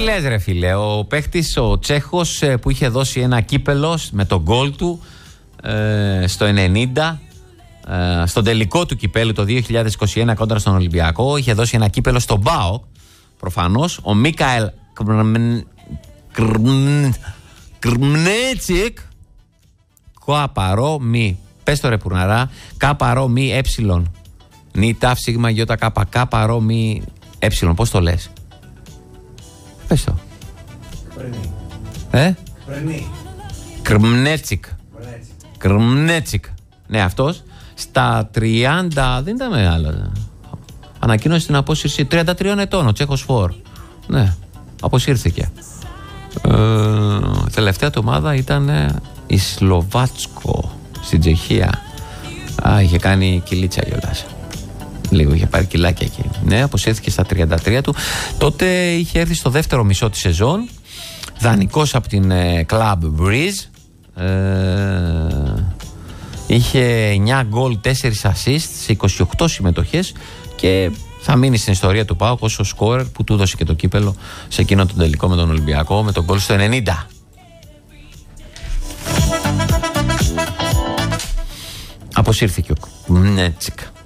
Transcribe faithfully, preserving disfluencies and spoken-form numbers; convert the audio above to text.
λες ρε φίλε, ο παίχτης, ο Τσέχος που είχε δώσει ένα κύπελο με τον γκολ του ε, στο ενενήντα, ε, στον τελικό του κυπέλου το δύο χιλιάδες είκοσι ένα κόντρα στον Ολυμπιακό, είχε δώσει ένα κύπελο στον ΠΑΟΚ, προφανώς, ο Μίκαελ Κρμνέτσικ, καπαρό μη, πες το ρε πουρναρά, καπαρό μη έψιλον, νι τάφ σίγμα γιώτα κάπα, καπαρό μη έψιλον, πώς το λες? Πες το. Πρενή. Ε? Πρενή. Κρμνέτσικ. Κρμνέτσικ. Ναι, αυτός στα τριάντα, δεν ήταν μεγάλο. Ανακοίνωσε την απόσυρση τριάντα τριών ετών, ο Τσέχος Φορ. Ναι, αποσύρθηκε. Ε, τελευταία του ομάδα ήταν η Σλοβάτσκο στην Τσεχία. Α, είχε κάνει κυλίτσα κιόλας. Λίγο είχε πάρει κιλάκια εκεί. Ναι, αποσύρθηκε στα τριάντα τρία του. Τότε είχε έρθει στο δεύτερο μισό της σεζόν, δανεικός από την ε, Club Breeze. Ε, είχε εννιά γκολ, τέσσερα assist σε είκοσι οκτώ συμμετοχές και θα μείνει στην ιστορία του ΠΑΟΚ ως ο σκόρερ που του έδωσε και το κύπελο σε εκείνο τον τελικό με τον Ολυμπιακό με τον γκολ στο ενενήντα. Αποσύρθηκε ο Μνέτσικ.